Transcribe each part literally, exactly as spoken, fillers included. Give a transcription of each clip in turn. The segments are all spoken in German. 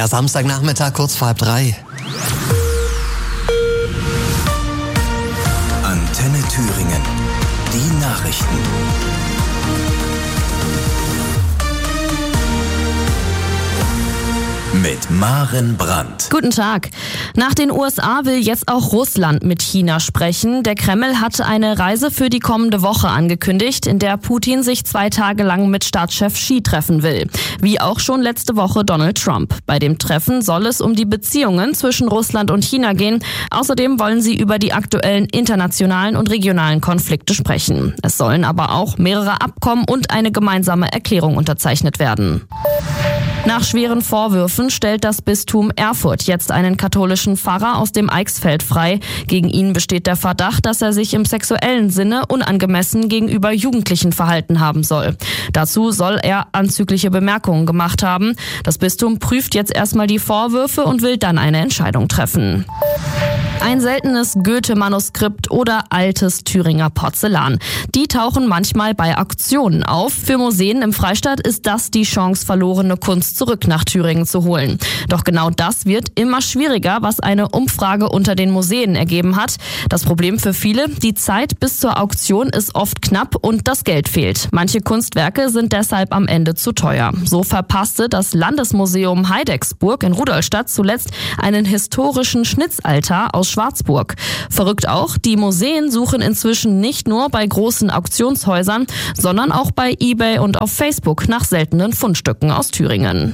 Der Samstagnachmittag kurz vor halb drei. Antenne Thüringen. Die Nachrichten. Mit Maren Brandt. Guten Tag. Nach den U S A will jetzt auch Russland mit China sprechen. Der Kreml hat eine Reise für die kommende Woche angekündigt, in der Putin sich zwei Tage lang mit Staatschef Xi treffen will. Wie auch schon letzte Woche Donald Trump. Bei dem Treffen soll es um die Beziehungen zwischen Russland und China gehen. Außerdem wollen sie über die aktuellen internationalen und regionalen Konflikte sprechen. Es sollen aber auch mehrere Abkommen und eine gemeinsame Erklärung unterzeichnet werden. Nach schweren Vorwürfen stellt das Bistum Erfurt jetzt einen katholischen Pfarrer aus dem Eichsfeld frei. Gegen ihn besteht der Verdacht, dass er sich im sexuellen Sinne unangemessen gegenüber Jugendlichen verhalten haben soll. Dazu soll er anzügliche Bemerkungen gemacht haben. Das Bistum prüft jetzt erstmal die Vorwürfe und will dann eine Entscheidung treffen. Ein seltenes Goethe-Manuskript oder altes Thüringer Porzellan. Die tauchen manchmal bei Auktionen auf. Für Museen im Freistaat ist das die Chance, verlorene Kunst zurück nach Thüringen zu holen. Doch genau das wird immer schwieriger, was eine Umfrage unter den Museen ergeben hat. Das Problem für viele: die Zeit bis zur Auktion ist oft knapp und das Geld fehlt. Manche Kunstwerke sind deshalb am Ende zu teuer. So verpasste das Landesmuseum Heidecksburg in Rudolstadt zuletzt einen historischen Schnitzaltar aus Schwarzburg. Verrückt auch, die Museen suchen inzwischen nicht nur bei großen Auktionshäusern, sondern auch bei eBay und auf Facebook nach seltenen Fundstücken aus Thüringen.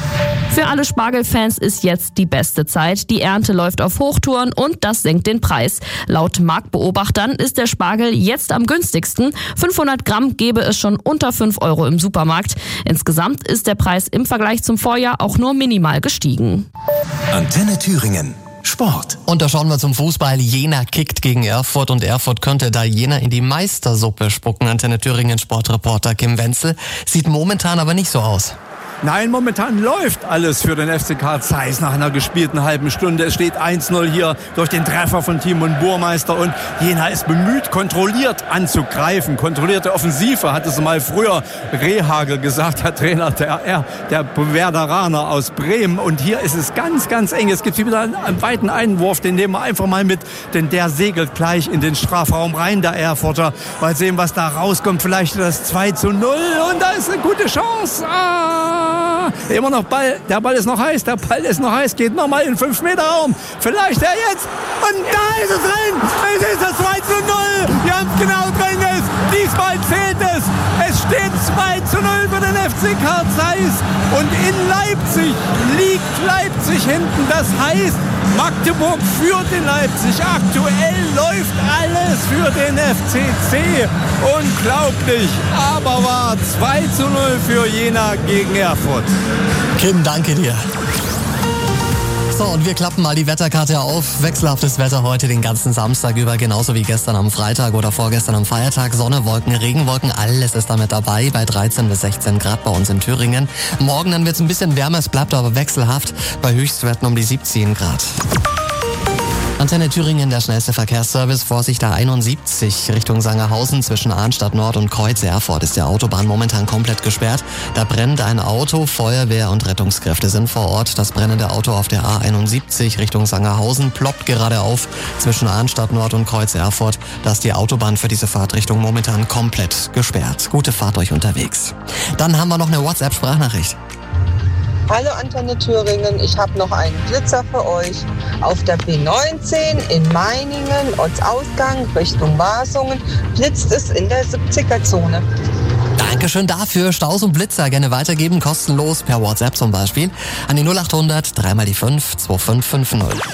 Für alle Spargelfans ist jetzt die beste Zeit. Die Ernte läuft auf Hochtouren und das senkt den Preis. Laut Marktbeobachtern ist der Spargel jetzt am günstigsten. fünfhundert Gramm gäbe es schon unter fünf Euro im Supermarkt. Insgesamt ist der Preis im Vergleich zum Vorjahr auch nur minimal gestiegen. Antenne Thüringen. Sport. Und da schauen wir zum Fußball. Jena kickt gegen Erfurt und Erfurt könnte da Jena in die Meistersuppe spucken. Antenne Thüringen Sportreporter Kim Wenzel. Sieht momentan aber nicht so aus. Nein, momentan läuft alles für den F C Karl Zeiss nach einer gespielten halben Stunde. Es steht eins null hier durch den Treffer von Timon Burmeister und Jena ist bemüht, kontrolliert anzugreifen. Kontrollierte Offensive, hat es mal früher Rehagel gesagt, der Trainer der, der Werderaner aus Bremen. Und hier ist es ganz, ganz eng. Es gibt wieder einen, einen weiten Einwurf, den nehmen wir einfach mal mit, denn der segelt gleich in den Strafraum rein, der Erfurter. Mal sehen, was da rauskommt. Vielleicht das zwei zu null und da ist eine gute Chance. Ah! Immer noch Ball, der Ball ist noch heiß, der Ball ist noch heiß, geht nochmal in den fünf Meter Raum. Vielleicht er jetzt. Und da ist es drin. Es ist das zwei zu null. Wir haben es genau drin. Ist. Diesmal zählt es. Es steht zwei zu null für den F C Karl Zeiss. Und in Leipzig liegt Leipzig hinten. Das heißt, Magdeburg führt in Leipzig. Aktuell läuft alles für den F C C. Unglaublich, aber wahr. zwei zu null für Jena gegen Erfurt. Kim, danke dir. So, und wir klappen mal die Wetterkarte auf. Wechselhaftes Wetter heute den ganzen Samstag über, genauso wie gestern am Freitag oder vorgestern am Feiertag. Sonne, Wolken, Regenwolken, alles ist damit dabei bei dreizehn bis sechzehn Grad bei uns in Thüringen. Morgen dann wird es ein bisschen wärmer, es bleibt aber wechselhaft bei Höchstwerten um die siebzehn Grad. Antenne Thüringen, der schnellste Verkehrsservice. Vorsicht A einundsiebzig Richtung Sangerhausen zwischen Arnstadt Nord und Kreuz Erfurt ist der Autobahn momentan komplett gesperrt. Da brennt ein Auto, Feuerwehr und Rettungskräfte sind vor Ort. Das brennende Auto auf der A einundsiebzig Richtung Sangerhausen ploppt gerade auf zwischen Arnstadt Nord und Kreuz Erfurt. Da ist die Autobahn für diese Fahrtrichtung momentan komplett gesperrt. Gute Fahrt euch unterwegs. Dann haben wir noch eine WhatsApp-Sprachnachricht. Hallo Antenne Thüringen, ich habe noch einen Blitzer für euch. Auf der B neunzehn in Meiningen, Ortsausgang Richtung Wasungen, blitzt es in der siebziger-Zone. Dankeschön dafür. Staus und Blitzer gerne weitergeben, kostenlos per WhatsApp zum Beispiel an die null acht hundert drei mal die fünf zwei fünf fünf null.